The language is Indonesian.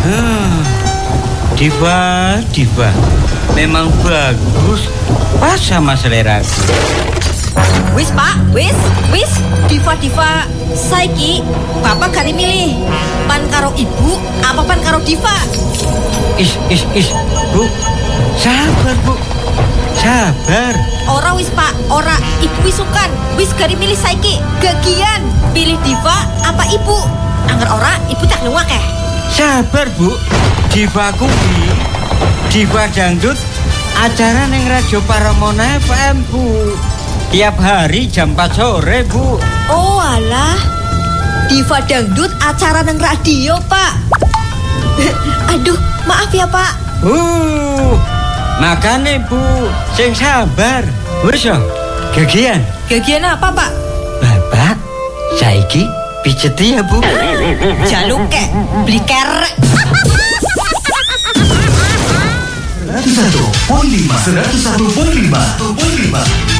Diva, memang bagus, pas sama selera. Wis Pak, wis, Diva, saiki Bapak gak milih pan karo ibu apa pan karo Diva? Is, Bu, sabar. Ora wis Pak, ora, ibu wisukan, wis gak milih saiki, gagian, pilih Diva apa ibu? Angger ora, ibu tak luwak ya. Sabar Bu, Diva kuwi, Diva dangdut, acara neng Radio Paramona FM Bu. Tiap hari jam 4 sore Bu. Oh alah, Diva dangdut acara neng radio Pak. Aduh, maaf ya Pak. Makane Bu, sing sabar. Wis yo, gagian. Gagian apa Pak? Bapak, saiki pijeti ya Bu. Jaluk kek, beli kerek. 101.5